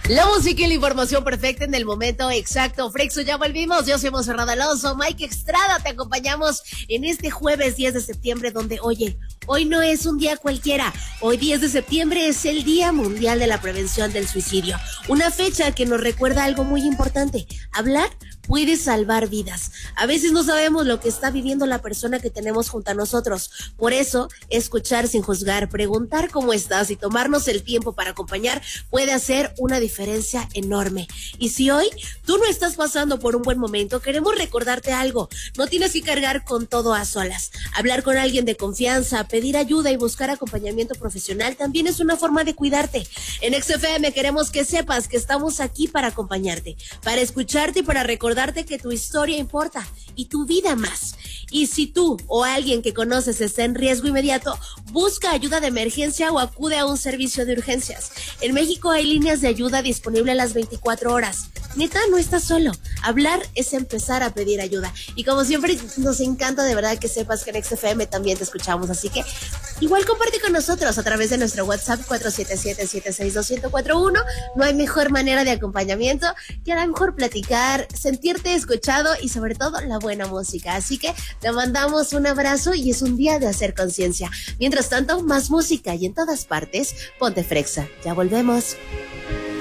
La música y la información perfecta en el momento exacto. Frexo, ya volvimos. Yo soy Monserrat Alonso. Mike Estrada, te acompañamos en este jueves 10 de septiembre, donde, oye, hoy no es un día cualquiera. Hoy 10 de septiembre es el Día Mundial de la Prevención del Suicidio. Una fecha que nos recuerda algo muy importante. Hablar puede salvar vidas. A veces no sabemos lo que está viviendo la persona que tenemos junto a nosotros. Por eso, escuchar sin juzgar, preguntar cómo estás y tomarnos el tiempo para acompañar puede hacer una diferencia enorme. Y si hoy tú no estás pasando por un buen momento, queremos recordarte algo. No tienes que cargar con todo a solas. Hablar con alguien de confianza, pedir ayuda y buscar acompañamiento profesional también es una forma de cuidarte. En XFM queremos que sepas que estamos aquí para acompañarte, para escucharte y para recordarte que tu historia importa y tu vida más. Y si tú o alguien que conoces está en riesgo inmediato, busca ayuda de emergencia o acude a un servicio de urgencias. En México hay líneas de ayuda disponibles las 24 horas. Neta, no estás solo. Hablar es empezar a pedir ayuda. Y como siempre, nos encanta de verdad que sepas que en XFM también te escuchamos. Así que igual comparte con nosotros a través de nuestro WhatsApp 477-762-1041. No hay mejor manera de acompañamiento que a lo mejor platicar, sentirte escuchado y sobre todo la buena música. Así que te mandamos un abrazo y es un día de hacer conciencia. Mientras tanto, más música y en todas partes, ponte Frexa. Ya volvemos.